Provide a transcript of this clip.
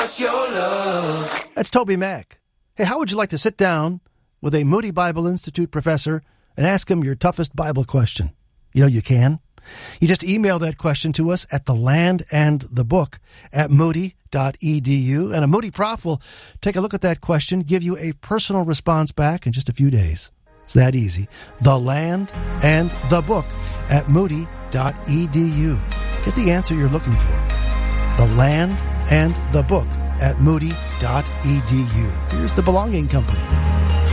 us your love. That's Toby Mac. Hey, how would you like to sit down with a Moody Bible Institute professor and ask him your toughest Bible question? You know you can. You just email that question to us at thelandandthebook@moody.edu, and a Moody Prof will take a look at that question, give you a personal response back in just a few days. It's that easy. thelandandthebook@moody.edu. Get the answer you're looking for. thelandandthebook@moody.edu. Here's the Belonging Company.